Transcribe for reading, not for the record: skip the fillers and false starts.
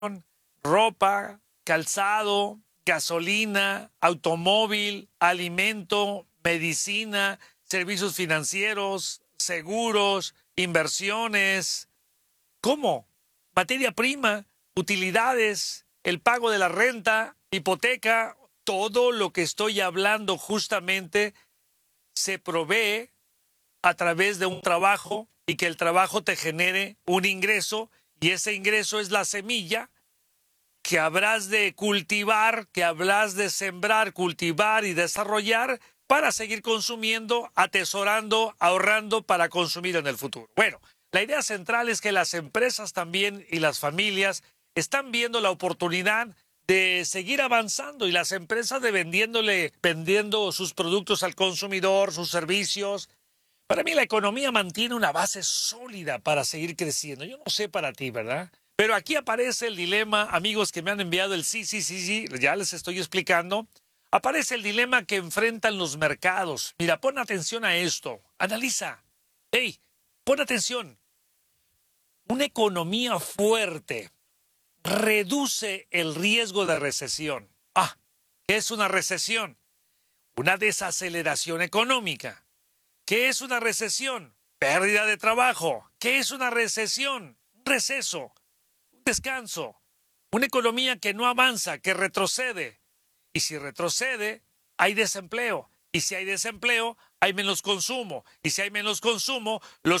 ropa, calzado, gasolina, automóvil, alimento, medicina, servicios financieros, seguros, inversiones. ¿Cómo? Materia prima, utilidades, el pago de la renta, hipoteca, todo lo que estoy hablando justamente se provee a través de un trabajo y que el trabajo te genere un ingreso y ese ingreso es la semilla que habrás de cultivar, que habrás de sembrar, cultivar y desarrollar para seguir consumiendo, atesorando, ahorrando para consumir en el futuro. Bueno, la idea central es que las empresas también y las familias están viendo la oportunidad de seguir avanzando y las empresas de vendiendo sus productos al consumidor, sus servicios. Para mí la economía mantiene una base sólida para seguir creciendo. Yo no sé para ti, ¿verdad? Pero aquí aparece el dilema, amigos que me han enviado el sí, ya les estoy explicando. Aparece el dilema que enfrentan los mercados. Mira, pon atención a esto. Analiza. Hey, pon atención. Una economía fuerte reduce el riesgo de recesión. ¿Qué es una recesión? Una desaceleración económica. ¿Qué es una recesión? Pérdida de trabajo. ¿Qué es una recesión? Un receso, un descanso. Una economía que no avanza, que retrocede. Y si retrocede, hay desempleo. Y si hay desempleo, hay menos consumo. Y si hay menos consumo, los